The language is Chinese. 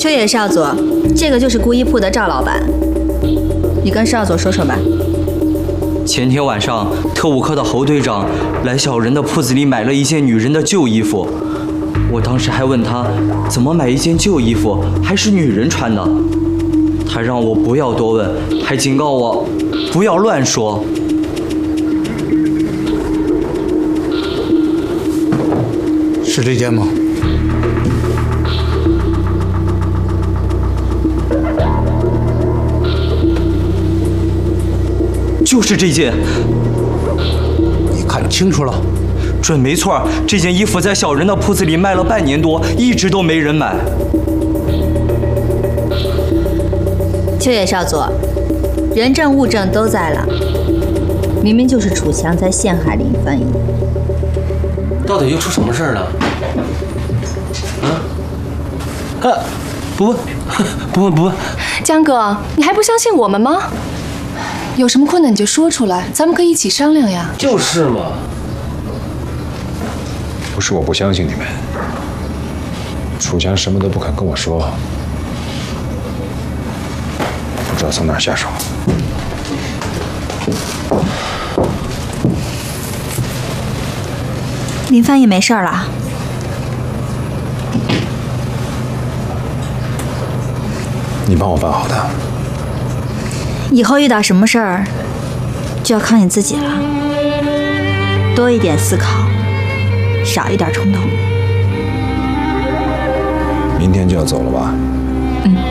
秋野少佐，这个就是孤衣铺的赵老板，你跟少佐说说吧。 前天晚上，特务科的侯队长来小人的铺子里买了一件女人的旧衣服。我当时还问他，怎么买一件旧衣服，还是女人穿的？他让我不要多问，还警告我不要乱说。 是这件吗？ 就是这件。 你看清楚了？ 准没错，这件衣服在小人的铺子里卖了半年多，一直都没人买。 秋野少佐，人证物证都在了，明明就是楚强在陷害林翻译。 到底又出什么事儿了？不问。 江哥，你还不相信我们吗？有什么困难你就说出来，咱们可以一起商量呀。 就是嘛。 不是我不相信你们，楚强什么都不肯跟我说，不知道从哪儿下手。 林翻译没事了。 你帮我办好他。 以后遇到什么事儿，就要靠你自己了。多一点思考，少一点冲动。 明天就要走了吧？